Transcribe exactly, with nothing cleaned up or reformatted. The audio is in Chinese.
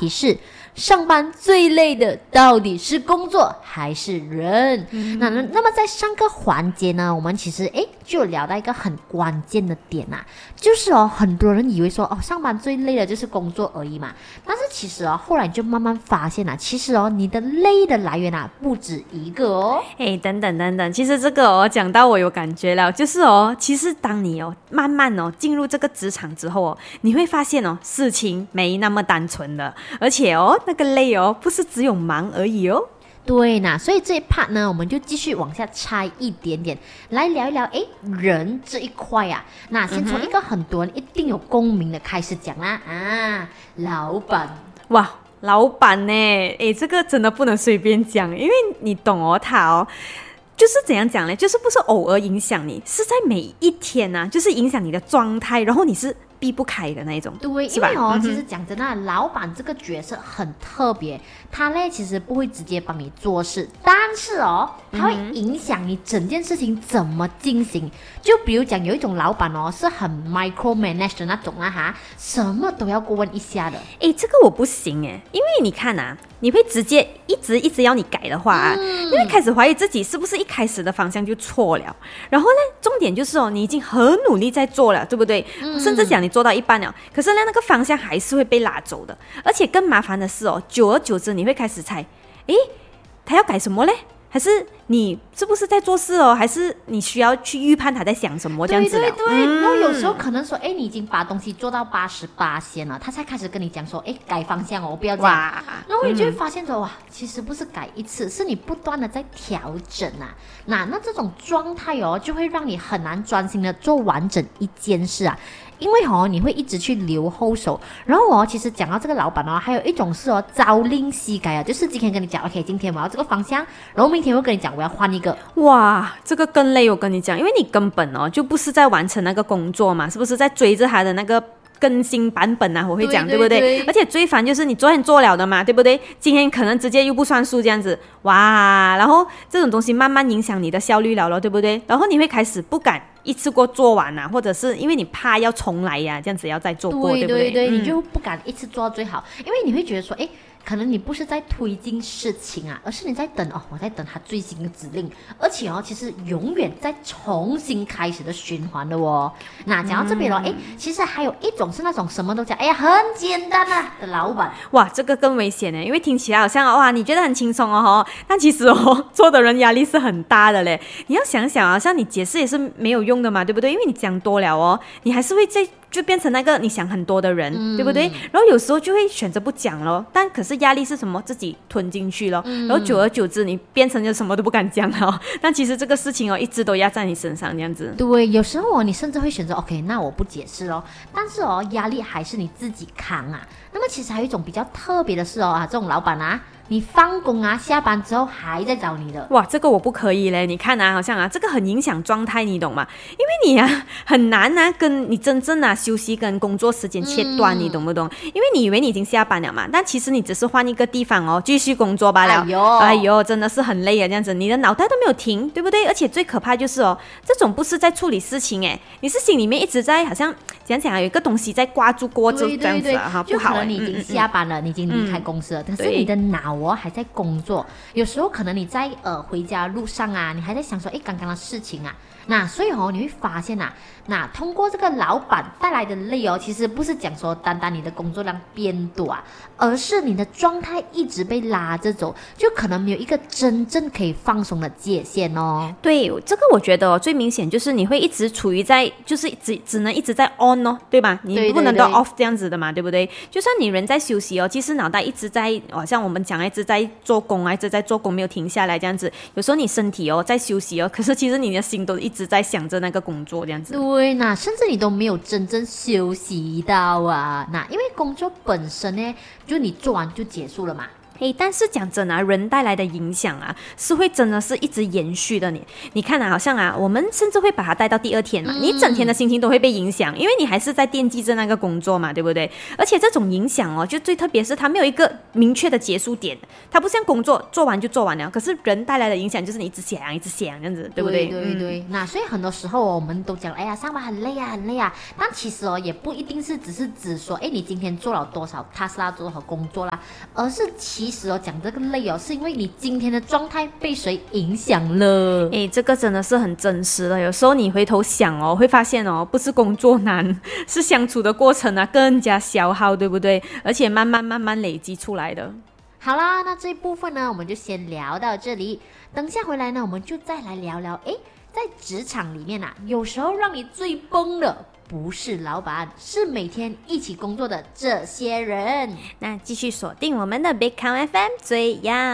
题是上班最累的到底是工作还是人？嗯、那那么在上个环节呢，我们其实诶就聊到一个很关键的点啊，就是哦，很多人以为说哦，上班最累的就是工作而已嘛，但是其实哦，后来就慢慢发现啊，其实哦，你的累的来源啊不止一个哦。 哎，等等等等，其实这个哦讲到我有感觉了，就是哦，其实当你哦慢慢哦进入这个职场之后哦，你会发现哦事情没那么单纯的，而且哦那个累哦不是只有忙而已哦。 对呢，所以这一 part 呢，我们就继续往下拆一点点，来聊一聊，诶，人这一块啊。那先从一个很多人一定有共鸣的开始讲啦，啊，老板， 哇，老板呢？诶，这个真的不能随便讲，因为你懂哦，他哦。就是怎样讲呢？就是不是偶尔影响你，是在每一天啊，就是影响你的状态，然后你是避不开的那一种， 对，因为哦，其实讲真的，老板这个角色很特别，他呢其实不会直接帮你做事，但是哦，他会影响你整件事情怎么进行。就比如讲，有一种老板哦，是很 micro manage 的那种啊哈，什么都要过问一下的。 诶，这个我不行诶，因为你看啊，你会直接一直一直要你改的话啊，嗯、你会开始怀疑自己是不是一开始的方向就错了。然后呢，重点就是哦，你已经很努力在做了，对不对？嗯、甚至讲你做到一半了，可是呢，那个方向还是会被拉走的。而且更麻烦的是哦，久而久之你会开始猜，诶，他要改什么嘞？还是你是不是在做事哦？还是你需要去预判他在想什么这样子了？ 对对对，嗯、然后有时候可能说，哎，你已经把东西做到八十八先了，他才开始跟你讲说，哎，改方向哦，不要这样。然后你就会发现说，哇，其实不是改一次，是你不断的在调整啊。那那这种状态哦，就会让你很难专心的做完整一件事啊。因为哦，你会一直去留后手，然后哦，其实讲到这个老板哦，还有一种是哦，朝令夕改啊，就是今天跟你讲 ，OK， 今天我要这个方向，然后明天我跟你讲我要换一个。 哇，这个更累，我跟你讲，因为你根本哦就不是在完成那个工作嘛，是不是在追着他的那个更新版本啊？我会讲， 对, 对不对？而且最烦就是你昨天做了的嘛，对不对？今天可能直接又不算数这样子，哇！然后这种东西慢慢影响你的效率了咯，对不对？然后你会开始不敢一次过做完啊，或者是因为你怕要重来呀、啊，这样子要再做过， 对对不对？ 对对，嗯、你就不敢一次做到最好，因为你会觉得说，哎。可能你不是在推进事情啊，而是你在等哦，我在等他最新的指令，而且哦，其实永远在重新开始的循环的哦。那讲到这边哦，哎、嗯，其实还有一种是那种什么都讲，哎呀，很简单啊的老板， 哇，这个更危险呢，因为听起来好像哇，你觉得很轻松哦，但其实哦，做的人压力是很大的嘞。你要想想啊，像你解释也是没有用的嘛，对不对？因为你讲多了哦，你还是会在。就变成那个你想很多的人、嗯、对不对？然后有时候就会选择不讲咯，但可是压力是什么？自己吞进去咯、嗯、然后久而久之你变成就什么都不敢讲了，但其实这个事情哦一直都压在你身上这样子。 对，有时候哦你甚至会选择 OK 那我不解释咯，但是哦压力还是你自己扛啊。那么其实还有一种比较特别的是哦啊，这种老板啊你放工啊下班之后还在找你的， 哇，这个我不可以嘞！你看啊，好像啊，这个很影响状态，你懂吗？因为你啊很难啊，跟你真正啊休息跟工作时间切断，嗯、你懂不懂？因为你以为你已经下班了嘛，但其实你只是换一个地方哦，继续工作罢了。哎呦，哎呦，真的是很累啊，这样子，你的脑袋都没有停，对不对？而且最可怕就是哦，这种不是在处理事情哎，你是心里面一直在好像讲讲有一个东西在挂住锅子这样子啊，哈，不好。 就可能你已经下班了，嗯、你已经离开公司了，嗯、但是你的脑哦还在工作，有时候可能你在呃回家路上啊，你还在想说，哎，刚刚的事情啊，那所以哦，你会发现啊，那通过这个老板带来的累哦，其实不是讲说单单你的工作量变多啊，而是你的状态一直被拉着走，就可能没有一个真正可以放松的界限哦。 对，这个我觉得、哦、最明显就是你会一直处于在，就是只只能一直在 on 哦，对吧？你不能够 off 这样子的嘛， 对, 对, 对, 对不对？就算你人在休息哦，其实脑袋一直在，好、哦、像我们讲一直在做工啊，一直在做工没有停下来这样子。有时候你身体哦在休息哦，可是其实你的心都一直在想着那个工作这样子。 对，那甚至你都没有真正休息到啊。那因为工作本身呢，就你做完就结束了嘛。 诶，但是讲真啊，人带来的影响啊，是会真的是一直延续的你。你看啊，好像啊，我们甚至会把它带到第二天嘛，嗯、你整天的心情都会被影响，因为你还是在惦记着那个工作嘛，对不对？而且这种影响哦，就最特别是它没有一个明确的结束点，它不像工作做完就做完了，可是人带来的影响就是你一直想一直想这样子，对不对？ 对对对、嗯、那所以很多时候、哦、我们都讲，哎呀，上班很累啊很累啊，但其实哦也不一定是只是指说，哎，你今天做了多少 task 啦，做多少工作啦，而是其实哦讲这个累哦，是因为你今天的状态被谁影响了？ 哎，这个真的是很真实的。有时候你回头想哦，会发现哦，不是工作难，是相处的过程啊更加消耗，对不对？而且慢慢慢慢累积出来的。 好啦，那这一部分呢，我们就先聊到这里。等下回来呢，我们就再来聊聊，哎，在职场里面啊，有时候让你最崩的不是老板，是每天一起工作的这些人。 那继续锁定我们的 Big Count F M 最要。